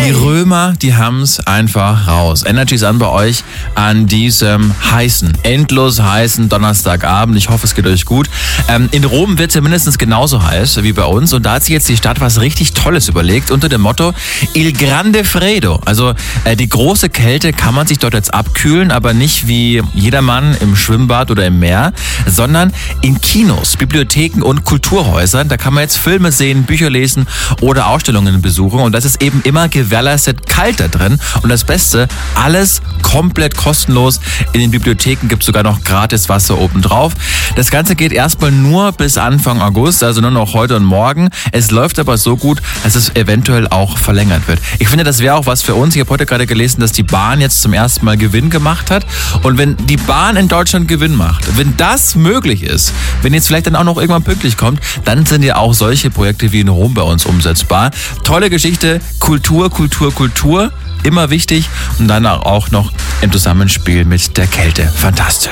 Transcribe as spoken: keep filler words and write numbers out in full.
Die Römer, die haben's einfach raus. Energy's an bei euch an diesem heißen, endlos heißen Donnerstagabend. Ich hoffe, es geht euch gut. Ähm, in Rom wird es ja mindestens genauso heiß wie bei uns. Und da hat sich jetzt die Stadt was richtig Tolles überlegt unter dem Motto Il Grande Freddo. Also äh, die große Kälte kann man sich dort jetzt abkühlen, aber nicht wie jedermann im Schwimmbad oder im Meer, sondern in Kinos, Bibliotheken und Kulturhäusern. Da kann man jetzt Filme sehen, Bücher lesen oder Ausstellungen besuchen. Und das ist eben immer gewährleistet kalt da drin. Und das Beste, alles komplett kostenlos. In den Bibliotheken gibt es sogar noch gratis Wasser obendrauf. Das Ganze geht erstmal nur bis Anfang August, also nur noch heute und morgen. Es läuft aber so gut, dass es eventuell auch verlängert wird. Ich finde, das wäre auch was für uns. Ich habe heute gerade gelesen, dass die Bahn jetzt zum ersten Mal Gewinn gemacht hat. Und wenn die Bahn in Deutschland Gewinn macht, wenn das möglich ist, wenn jetzt vielleicht dann auch noch irgendwann pünktlich kommt, dann sind ja auch solche Projekte wie in Rom bei uns umsetzbar. Tolle Geschichte, Kultur, Kultur, Kultur, immer wichtig und dann auch noch im Zusammenspiel mit der Kälte. Fantastisch.